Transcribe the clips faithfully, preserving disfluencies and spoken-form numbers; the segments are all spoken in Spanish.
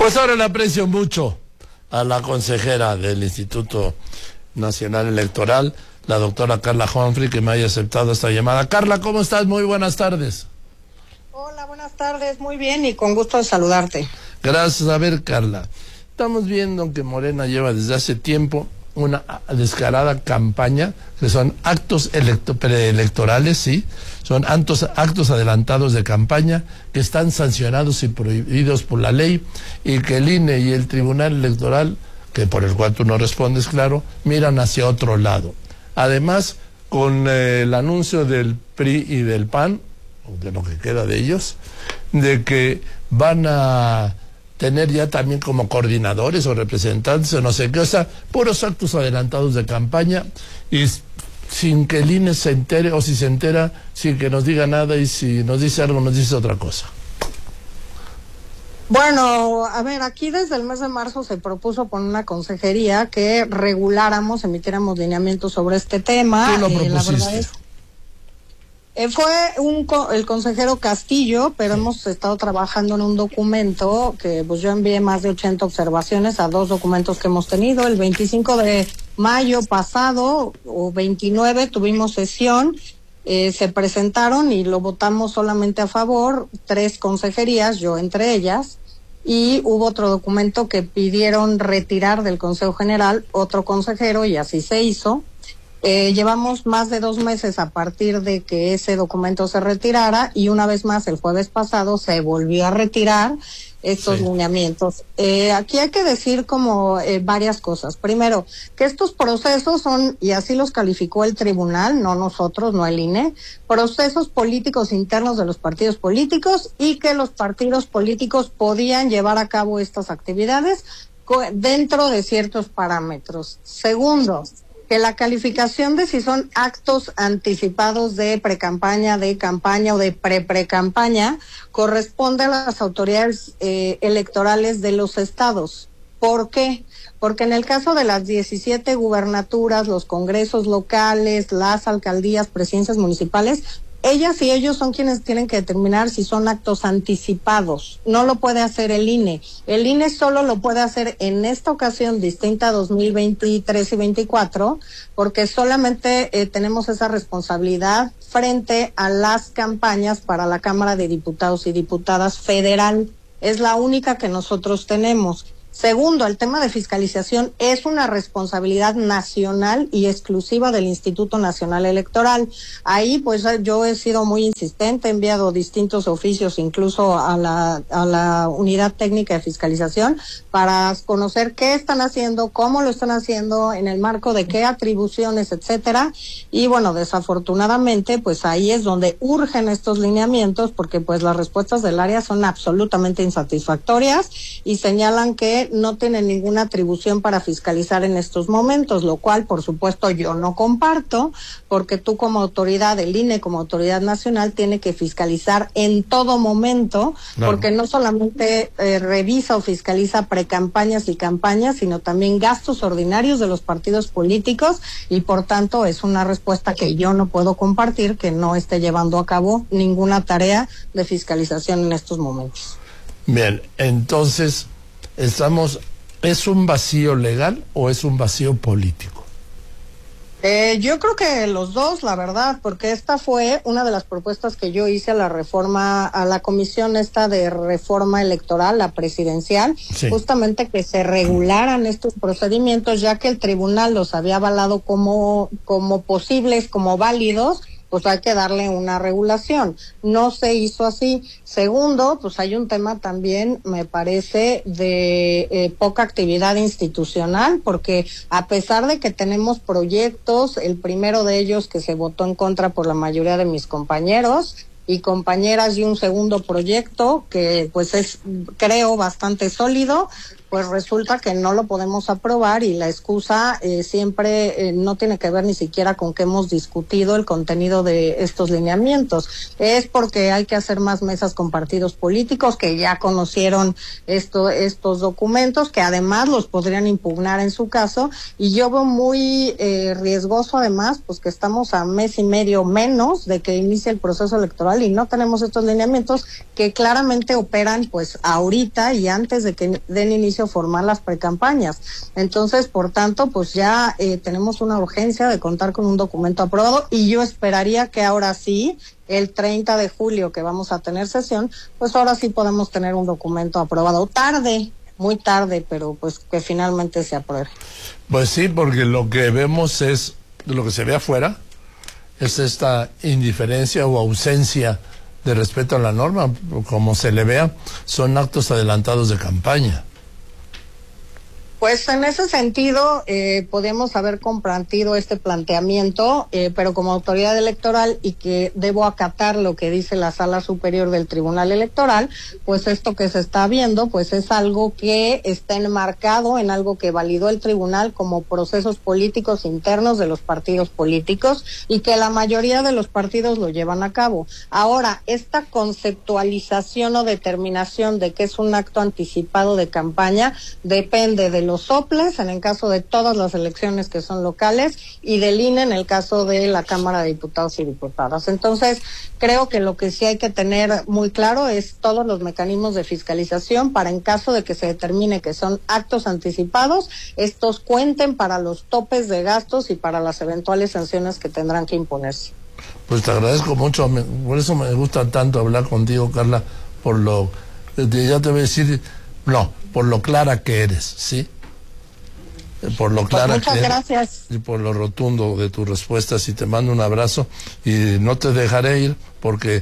Pues ahora le aprecio mucho a la consejera del Instituto Nacional Electoral, la doctora Carla Humphrey, que me haya aceptado esta llamada. Carla, ¿cómo estás? Muy buenas tardes. Hola, buenas tardes, muy bien y con gusto de saludarte. Gracias. A ver, Carla, estamos viendo que Morena lleva desde hace tiempo una descarada campaña, que son actos electo preelectorales, sí, son actos, actos adelantados de campaña que están sancionados y prohibidos por la ley, y que el I N E y el Tribunal Electoral, que por el cual tú no respondes, claro, miran hacia otro lado. Además, con eh, el anuncio del P R I y del P A N, de lo que queda de ellos, de que van a tener ya también como coordinadores o representantes o no sé qué, o sea, puros actos adelantados de campaña, y sin que el I N E se entere, o si se entera, sin que nos diga nada, y si nos dice algo, nos dice otra cosa. Bueno, a ver, aquí desde el mes de marzo se propuso por una consejería que reguláramos, emitiéramos lineamientos sobre este tema. ¿Tú lo eh, propusiste? La verdad es, eh, fue un el consejero Castillo, pero sí. Hemos estado trabajando en un documento que pues yo envié más de ochenta observaciones a dos documentos que hemos tenido. El veinticinco de mayo pasado, o veintinueve, tuvimos sesión. Eh, se presentaron y lo votamos solamente a favor, tres consejerías, yo entre ellas, y hubo otro documento que pidieron retirar del Consejo General, otro consejero, y así se hizo. Eh, llevamos más de dos meses a partir de que ese documento se retirara, y una vez más el jueves pasado se volvió a retirar estos sí. lineamientos. Eh, aquí hay que decir como eh, varias cosas. Primero, que estos procesos son, y así los calificó el tribunal, no nosotros, no el I N E, procesos políticos internos de los partidos políticos, y que los partidos políticos podían llevar a cabo estas actividades dentro de ciertos parámetros. Segundo, que la calificación de si son actos anticipados de precampaña, de campaña o de pre-precampaña corresponde a las autoridades eh, electorales de los estados. ¿Por qué? Porque en el caso de las diecisiete gubernaturas, los congresos locales, las alcaldías, presidencias municipales, ellas y ellos son quienes tienen que determinar si son actos anticipados. No lo puede hacer el I N E. El I N E solo lo puede hacer en esta ocasión distinta a dos mil veintitrés y veinticuatro, porque solamente eh, tenemos esa responsabilidad frente a las campañas para la Cámara de Diputados y Diputadas Federal. Es la única que nosotros tenemos. Segundo, el tema de fiscalización es una responsabilidad nacional y exclusiva del Instituto Nacional Electoral. Ahí pues yo he sido muy insistente, he enviado distintos oficios incluso a la, a la unidad técnica de fiscalización para conocer qué están haciendo, cómo lo están haciendo, en el marco de qué atribuciones, etcétera. Y bueno, desafortunadamente pues ahí es donde urgen estos lineamientos, porque pues las respuestas del área son absolutamente insatisfactorias y señalan que no tienen ninguna atribución para fiscalizar en estos momentos, lo cual por supuesto yo no comparto, porque tú como autoridad, el I N E como autoridad nacional, tiene que fiscalizar en todo momento, claro. Porque no solamente eh, revisa o fiscaliza precampañas y campañas, sino también gastos ordinarios de los partidos políticos, y por tanto es una respuesta que yo no puedo compartir, que no esté llevando a cabo ninguna tarea de fiscalización en estos momentos. Bien, entonces estamos, ¿es un vacío legal o es un vacío político? Eh, yo creo que los dos, la verdad, porque esta fue una de las propuestas que yo hice a la reforma, a la comisión esta de reforma electoral, la presidencial, sí. Justamente que se regularan estos procedimientos, ya que el tribunal los había avalado como, como posibles, como válidos. Pues hay que darle una regulación. No se hizo así. Segundo, pues hay un tema también, me parece, de eh, poca actividad institucional, porque a pesar de que tenemos proyectos, el primero de ellos que se votó en contra por la mayoría de mis compañeros y compañeras, y un segundo proyecto que pues es, creo, bastante sólido, pues resulta que no lo podemos aprobar y la excusa eh, siempre eh, no tiene que ver ni siquiera con que hemos discutido el contenido de estos lineamientos. Es porque hay que hacer más mesas con partidos políticos que ya conocieron esto, estos documentos, que además los podrían impugnar en su caso, y yo veo muy eh, riesgoso además, pues que estamos a mes y medio menos de que inicie el proceso electoral y no tenemos estos lineamientos que claramente operan pues ahorita y antes de que den inicio formar las precampañas. Entonces, por tanto, pues ya eh, tenemos una urgencia de contar con un documento aprobado y yo esperaría que ahora sí, el treinta de julio que vamos a tener sesión, pues ahora sí podemos tener un documento aprobado. Tarde, muy tarde, pero pues que finalmente se apruebe. Pues sí, porque lo que vemos es, lo que se ve afuera, es esta indiferencia o ausencia de respeto a la norma, como se le vea, son actos adelantados de campaña. Pues en ese sentido, eh, podemos haber compartido este planteamiento, eh, pero como autoridad electoral y que debo acatar lo que dice la Sala Superior del Tribunal Electoral, pues esto que se está viendo, pues es algo que está enmarcado en algo que validó el tribunal como procesos políticos internos de los partidos políticos y que la mayoría de los partidos lo llevan a cabo. Ahora, esta conceptualización o determinación de que es un acto anticipado de campaña depende de los soples en el caso de todas las elecciones que son locales y del I N E en el caso de la Cámara de Diputados y Diputadas. Entonces, creo que lo que sí hay que tener muy claro es todos los mecanismos de fiscalización para en caso de que se determine que son actos anticipados, estos cuenten para los topes de gastos y para las eventuales sanciones que tendrán que imponerse. Pues te agradezco mucho, por eso me gusta tanto hablar contigo, Carla, por lo, ya te voy a decir, no, por lo clara que eres, ¿sí? Por lo clara pues muchas que gracias. Y por lo rotundo de tus respuestas, y te mando un abrazo y no te dejaré ir porque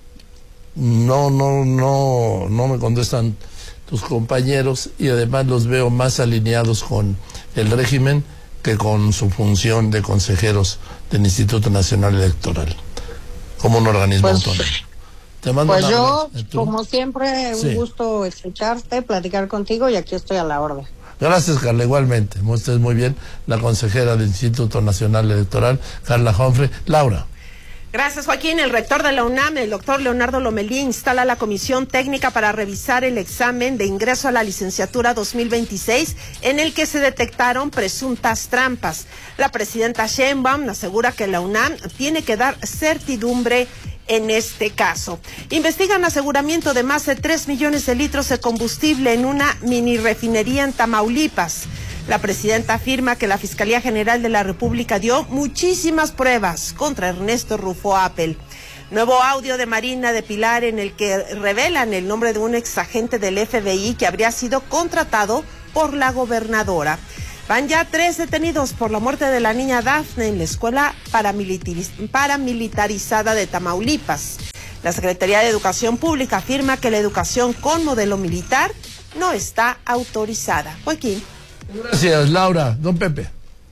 no, no, no, no me contestan tus compañeros y además los veo más alineados con el régimen que con su función de consejeros del Instituto Nacional Electoral, como un organismo pues, autónomo. Te mando pues un yo, abrazo. como siempre, un sí. gusto escucharte, platicar contigo y aquí estoy a la orden. Gracias, Carla, igualmente. Muestres muy bien, la consejera del Instituto Nacional Electoral, Carla Humphrey. Laura. Gracias, Joaquín. El rector de la UNAM, el doctor Leonardo Lomelí, instala la comisión técnica para revisar el examen de ingreso a la licenciatura dos mil veintiséis, en el que se detectaron presuntas trampas. La presidenta Sheinbaum asegura que la UNAM tiene que dar certidumbre en este caso. Investigan aseguramiento de más de tres millones de litros de combustible en una mini refinería en Tamaulipas. La presidenta afirma que la Fiscalía General de la República dio muchísimas pruebas contra Ernesto Rufo Appel. Nuevo audio de Marina de Pilar en el que revelan el nombre de un exagente del F B I que habría sido contratado por la gobernadora. Van ya tres detenidos por la muerte de la niña Dafne en la escuela paramilitariz- paramilitarizada de Tamaulipas. La Secretaría de Educación Pública afirma que la educación con modelo militar no está autorizada. Joaquín. Gracias, Laura. Don Pepe.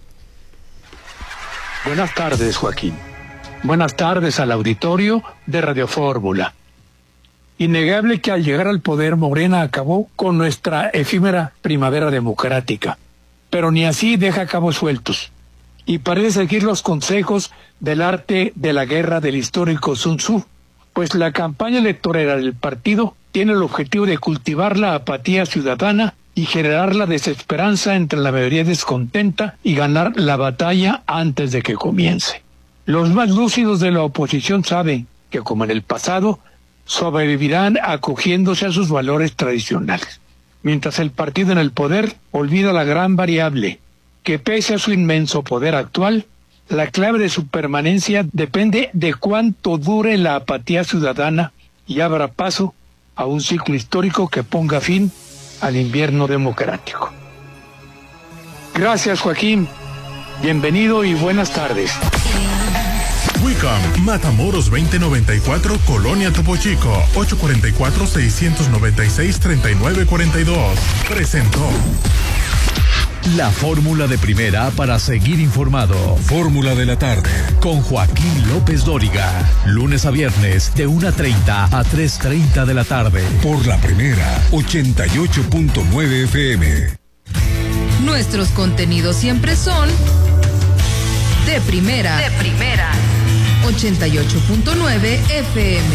Buenas tardes, Joaquín. Buenas tardes al auditorio de Radio Fórmula. Innegable que al llegar al poder, Morena acabó con nuestra efímera primavera democrática. Pero ni así deja cabos sueltos, y parece seguir los consejos del arte de la guerra del histórico Sun Tzu, pues la campaña electoral del partido tiene el objetivo de cultivar la apatía ciudadana y generar la desesperanza entre la mayoría descontenta y ganar la batalla antes de que comience. Los más lúcidos de la oposición saben que, como en el pasado, sobrevivirán acogiéndose a sus valores tradicionales, mientras el partido en el poder olvida la gran variable, que pese a su inmenso poder actual, la clave de su permanencia depende de cuánto dure la apatía ciudadana y abra paso a un ciclo histórico que ponga fin al invierno democrático. Gracias, Joaquín. Bienvenido y buenas tardes. Wicom, Matamoros veinte noventa y cuatro, Colonia Topo Chico, ocho cuatro cuatro, seis nueve seis, tres nueve cuatro dos. Presentó. La fórmula de primera para seguir informado. Fórmula de la tarde con Joaquín López Dóriga. Lunes a viernes de una treinta a tres treinta de la tarde. Por la primera, ochenta y ocho punto nueve F M. Nuestros contenidos siempre son de primera. De primera. ochenta y ocho punto nueve F M.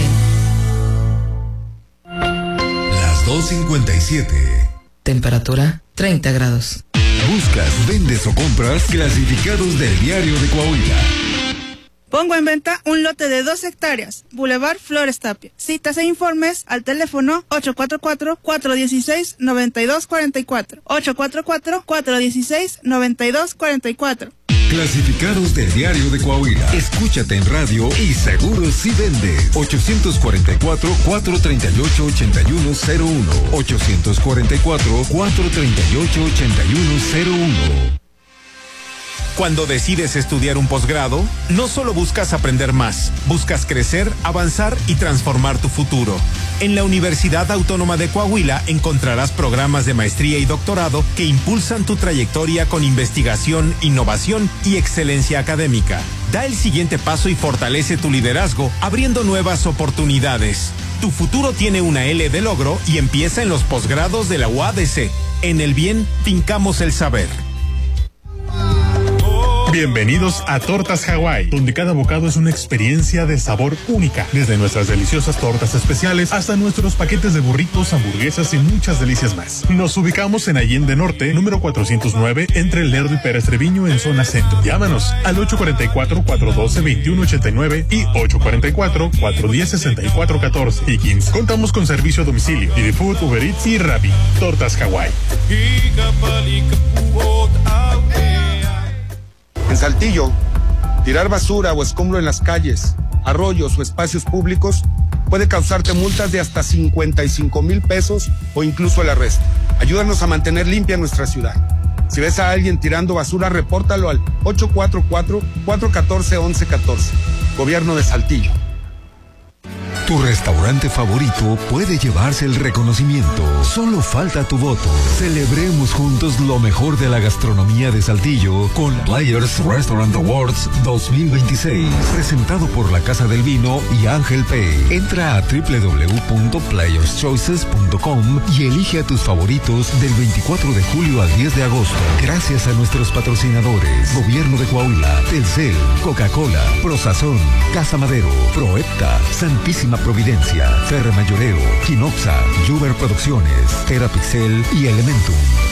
Las dos cincuenta y siete. Temperatura treinta grados. Buscas, vendes o compras clasificados del Diario de Coahuila. Pongo en venta un lote de dos hectáreas, Boulevard Flores Tapia. Citas e informes al teléfono ocho cuatro cuatro, cuatro uno seis, nueve dos cuatro cuatro. ocho cuatro cuatro, cuatro uno seis, nueve dos cuatro cuatro. Clasificados del Diario de Coahuila. Escúchate en radio y seguro si vendes. ochocientos cuarenta y cuatro, cuatrocientos treinta y ocho, ochenta y uno cero uno. ochocientos cuarenta y cuatro, cuatrocientos treinta y ocho, ochenta y uno cero uno. Cuando decides estudiar un posgrado, no solo buscas aprender más, buscas crecer, avanzar y transformar tu futuro. En la Universidad Autónoma de Coahuila encontrarás programas de maestría y doctorado que impulsan tu trayectoria con investigación, innovación y excelencia académica. Da el siguiente paso y fortalece tu liderazgo, abriendo nuevas oportunidades. Tu futuro tiene una L de logro y empieza en los posgrados de la U A D C. En el bien, fincamos el saber. Bienvenidos a Tortas Hawái, donde cada bocado es una experiencia de sabor única. Desde nuestras deliciosas tortas especiales hasta nuestros paquetes de burritos, hamburguesas y muchas delicias más. Nos ubicamos en Allende Norte, número cuatrocientos nueve, entre El Lerdo y Pérez Treviño, en zona centro. Llámanos al ocho cuatro cuatro, cuatro uno dos, dos uno ocho nueve y ocho cuatro cuatro, cuatro uno cero, seis cuatro uno cuatro. Y Kings. Contamos con servicio a domicilio, Didi Food, Uber Eats y Rappi. Tortas Hawái. En Saltillo, tirar basura o escombro en las calles, arroyos o espacios públicos puede causarte multas de hasta cincuenta y cinco mil pesos o incluso el arresto. Ayúdanos a mantener limpia nuestra ciudad. Si ves a alguien tirando basura, repórtalo al ocho cuatro cuatro, cuatro uno cuatro, once catorce. Gobierno de Saltillo. Tu restaurante favorito puede llevarse el reconocimiento. Solo falta tu voto. Celebremos juntos lo mejor de la gastronomía de Saltillo con Players Restaurant Awards dos mil veintiséis. Presentado por la Casa del Vino y Ángel Pay. Entra a doble u doble u doble u punto players choices punto com y elige a tus favoritos del veinticuatro de julio al diez de agosto. Gracias a nuestros patrocinadores. Gobierno de Coahuila, Telcel, Coca-Cola, Prosazón, Casa Madero, Proepta, Santísima Providencia, Ferre Mayoreo, Quinoxa, Juber Producciones, Terapixel y Elementum.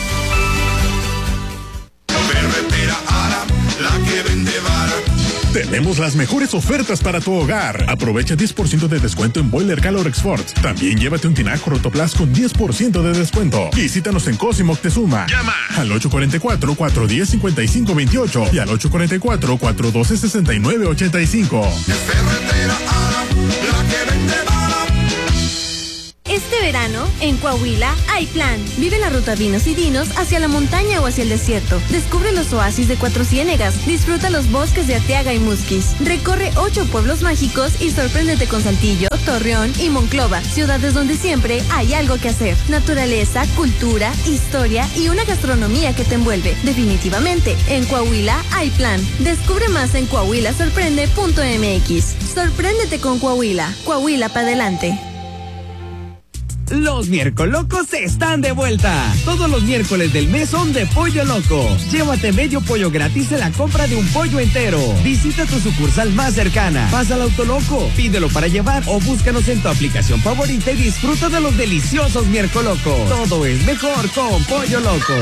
Ferretera Ara, la que vende vara. Tenemos las mejores ofertas para tu hogar. Aprovecha diez por ciento de descuento en Boiler Calor Export. También llévate un tinaco Rotoplas con diez por ciento de descuento. Visítanos en Cosimo Moctezuma. Llama al ocho cuatro cuatro, cuatro uno cero, cinco cinco dos ocho y al ocho cuatro cuatro, cuatro uno dos, seis nueve ocho cinco. Ferretera Ara, la que vende vara. Este verano, en Coahuila, hay plan. Vive la ruta Vinos y Dinos hacia la montaña o hacia el desierto. Descubre los oasis de Cuatro Ciénegas. Disfruta los bosques de Arteaga y Musquis. Recorre ocho pueblos mágicos y sorpréndete con Saltillo, Torreón y Monclova. Ciudades donde siempre hay algo que hacer. Naturaleza, cultura, historia y una gastronomía que te envuelve. Definitivamente, en Coahuila hay plan. Descubre más en coahuila sorprende punto m x. Sorpréndete con Coahuila. Coahuila para adelante. Los Miercolocos están de vuelta. Todos los miércoles del mes son de Pollo Loco. Llévate medio pollo gratis en la compra de un pollo entero. Visita tu sucursal más cercana. Pasa al Autoloco, pídelo para llevar o búscanos en tu aplicación favorita y disfruta de los deliciosos Miercolocos. Todo es mejor con Pollo Loco.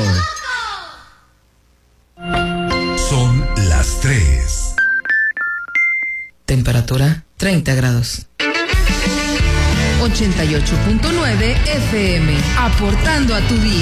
Son las tres. Temperatura treinta grados. ochenta y ocho punto nueve F M, aportando a tu día.